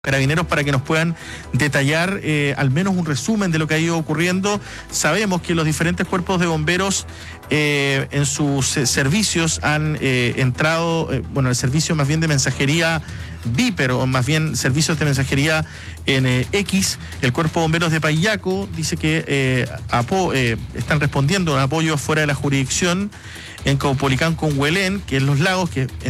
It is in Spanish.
Carabineros para que nos puedan detallar al menos un resumen de lo que ha ido ocurriendo. Sabemos que los diferentes cuerpos de bomberos en sus servicios han entrado, el servicio más bien de mensajería Viper, o más bien servicios de mensajería en X. El Cuerpo de Bomberos de Payaco dice que están respondiendo a apoyo fuera de la jurisdicción en Caupolicán con Huelén, que es Los Lagos, que